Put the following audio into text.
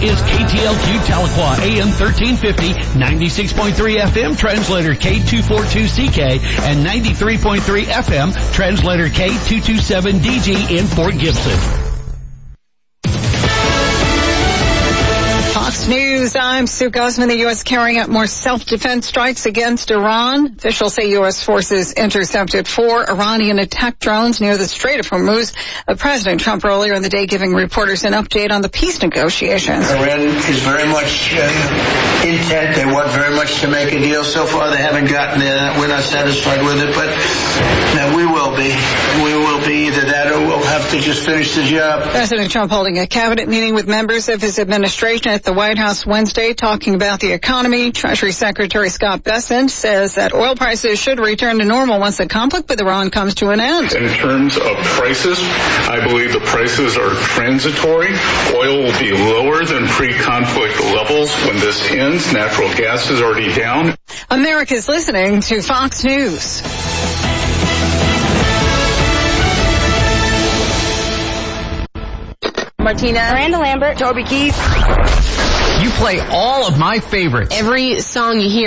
is KTLQ Tahlequah, AM 1350, 96.3 FM, translator K242CK, and 93.3 FM, translator K227DG in Fort Gibson. Fox News, I'm Sue Guzman. The U.S. carrying out more self-defense strikes against Iran. Officials say U.S. forces intercepted 4 Iranian attack drones near the Strait of Hormuz. President Trump earlier in the day giving reporters an update on the peace negotiations. Iran is very much intent. They want very much to make a deal. So far they haven't gotten there. We're not satisfied with it, but we will be. We will be either that or we'll have to just finish the job. President Trump holding a cabinet meeting with members of his administration at the White House Wednesday talking about the economy. Treasury Secretary Scott Bessent says that oil prices should return to normal once the conflict with Iran comes to an end. In terms of prices, I believe the prices are transitory. Oil will be lower than pre-conflict levels when this ends. Natural gas is already down. America's listening to Fox News. Martina, Miranda Lambert, Toby Keith. You play all of my favorites. Every song you hear